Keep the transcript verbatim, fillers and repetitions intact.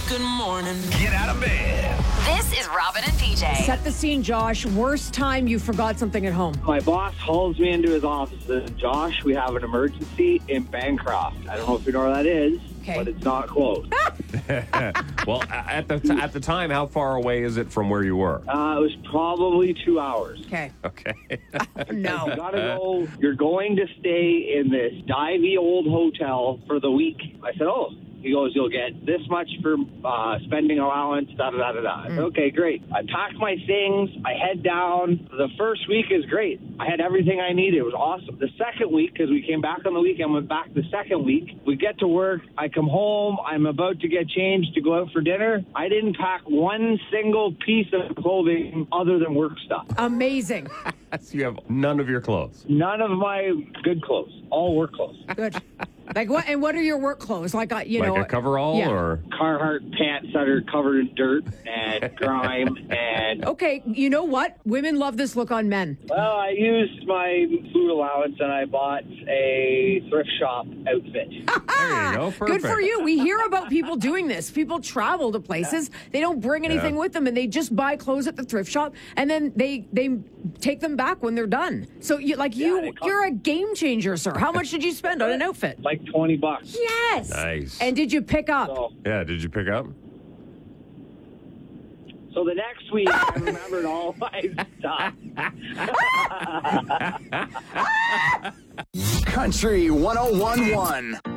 Good morning. Get out of bed. This is Robin and P J. Set the scene, Josh. Worst time you forgot something at home. My boss hauls me into his office and says, Josh, we have an emergency in Bancroft. I don't know if you know where that is, Okay. but it's not close. Well, at the at the time, how far away is it from where you were? Uh, it was probably two hours. Okay. Okay. No. You gotta go. You're going to stay in this divey old hotel for the week. I said, oh. He goes, you'll get this much for uh, spending allowance, da-da-da-da-da. I said, okay, great. I packed my things. I head down. The first week is great. I had everything I needed. It was awesome. The second week, because we came back on the weekend, went back the second week. We get to work. I come home. I'm about to get changed to go out for dinner. I didn't pack one single piece of clothing other than work stuff. Amazing. So you have none of your clothes. None of my good clothes. All work clothes. Good. Like what? And what are your work clothes? Like, uh, you Like know, a coverall yeah. or? Carhartt pants that are covered in dirt and grime and... Okay, you know what? Women love this look on men. Well, I used my food allowance and I bought a thrift shop outfit. There you go. Perfect. Good for you. We hear about people doing this. People travel to places. They don't bring anything Yeah. with them, and they just buy clothes at the thrift shop, and then they they take them back when they're done. So, you like Yeah, you, they cost- you're a game changer, sir. How much did you spend on an outfit? Like twenty bucks. Yes. Nice. And did you pick up? So, Yeah, did you pick up? so the next week, I remembered all my stuff. Country one oh one one.